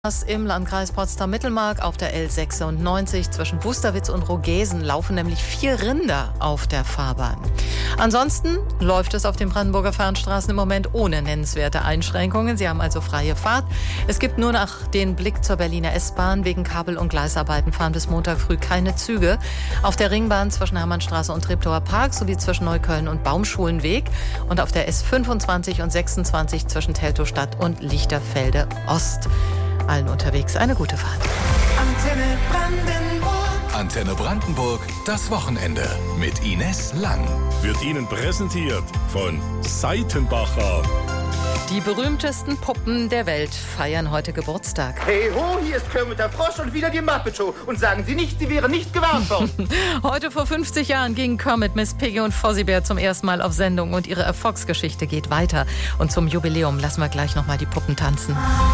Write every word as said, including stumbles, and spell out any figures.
Im Landkreis Potsdam-Mittelmark auf der L sechsundneunzig zwischen Busterwitz und Rogesen laufen nämlich vier Rinder auf der Fahrbahn. Ansonsten läuft es auf den Brandenburger Fernstraßen im Moment ohne nennenswerte Einschränkungen. Sie haben also freie Fahrt. Es gibt nur nach den Blick zur Berliner S-Bahn. Wegen Kabel- und Gleisarbeiten fahren bis Montag früh keine Züge. Auf der Ringbahn zwischen Hermannstraße und Treptower Park sowie zwischen Neukölln und Baumschulenweg. Und auf der S fünfundzwanzig und sechsundzwanzig zwischen Teltowstadt und Lichterfelde Ost. Allen unterwegs eine gute Fahrt. Antenne Brandenburg. Antenne Brandenburg, das Wochenende mit Ines Lang. Wird Ihnen präsentiert von Seitenbacher. Die berühmtesten Puppen der Welt feiern heute Geburtstag. Hey ho, hier ist Kermit der Frosch und wieder die Muppet Show. Und sagen Sie nicht, Sie wären nicht gewarnt worden. Heute vor fünfzig Jahren gingen Kermit, Miss Piggy und Fozzie Bear zum ersten Mal auf Sendung und ihre Erfolgsgeschichte geht weiter. Und zum Jubiläum lassen wir gleich nochmal die Puppen tanzen.